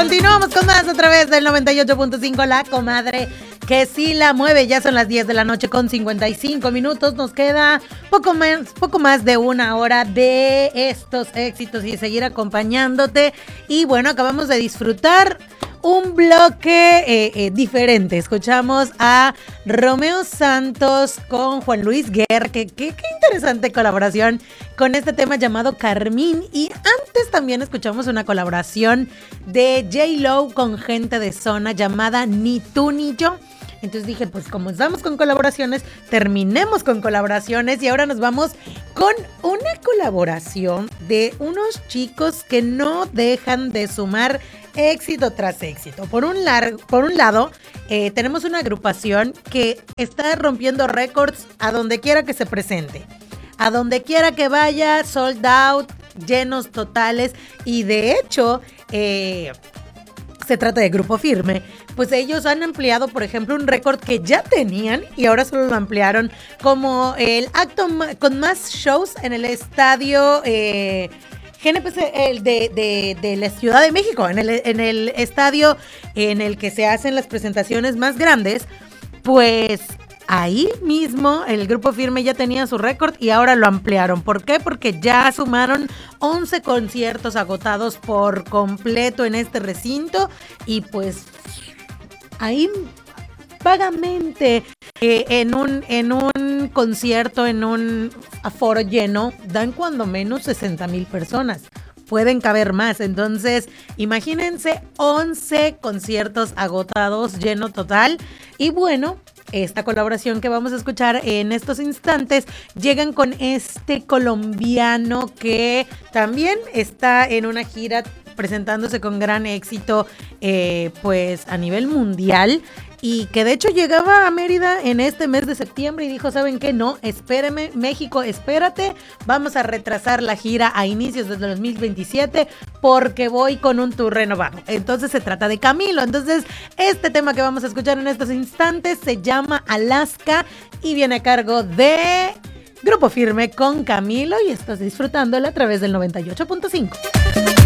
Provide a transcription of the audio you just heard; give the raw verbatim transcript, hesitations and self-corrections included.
Continuamos con más a través del noventa y ocho punto cinco, La Comadre, que sí la mueve. Ya son las diez de la noche con cincuenta y cinco minutos. Nos queda poco más, poco más de una hora de estos éxitos y seguir acompañándote. Y bueno, acabamos de disfrutar un bloque eh, eh, diferente. Escuchamos a Romeo Santos con Juan Luis Guerra. Qué, qué, qué interesante colaboración con este tema llamado Carmín. Y antes también escuchamos una colaboración de J-Lo con Gente de Zona llamada Ni Tú Ni Yo. Entonces dije, pues como estamos con colaboraciones, terminemos con colaboraciones. Y ahora nos vamos con una colaboración de unos chicos que no dejan de sumar éxito tras éxito. Por un, lar- por un lado, eh, tenemos una agrupación que está rompiendo récords a donde quiera que se presente. A donde quiera que vaya, sold out, llenos totales. Y de hecho, eh, se trata de Grupo Firme. Pues ellos han ampliado, por ejemplo, un récord que ya tenían y ahora solo lo ampliaron como el acto ma- con más shows en el estadio eh, G N P C, el de, de, de la Ciudad de México, en el, en el estadio en el que se hacen las presentaciones más grandes. Pues ahí mismo el Grupo Firme ya tenía su récord y ahora lo ampliaron. ¿Por qué? Porque ya sumaron once conciertos agotados por completo en este recinto y pues ahí vagamente eh, en un en un concierto, en un aforo lleno, dan cuando menos sesenta mil personas. Pueden caber más. Entonces, imagínense once conciertos agotados, lleno total. Y bueno, esta colaboración que vamos a escuchar en estos instantes llegan con este colombiano que también está en una gira presentándose con gran éxito eh, pues a nivel mundial y que de hecho llegaba a Mérida en este mes de septiembre y dijo, ¿saben qué? No, espéreme, México, espérate, vamos a retrasar la gira a inicios del dos mil veintisiete porque voy con un tour renovado. Entonces se trata de Camilo. Entonces este tema que vamos a escuchar en estos instantes se llama Alaska y viene a cargo de Grupo Firme con Camilo y estás disfrutándolo a través del noventa y ocho punto cinco.